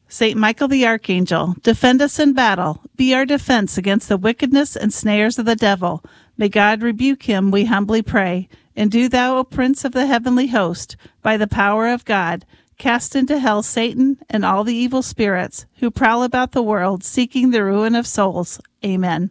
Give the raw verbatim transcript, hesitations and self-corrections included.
Saint Michael the Archangel, defend us in battle. Be our defense against the wickedness and snares of the devil. May God rebuke him, we humbly pray. And do thou, O Prince of the heavenly host, by the power of God, cast into hell Satan and all the evil spirits who prowl about the world seeking the ruin of souls. Amen.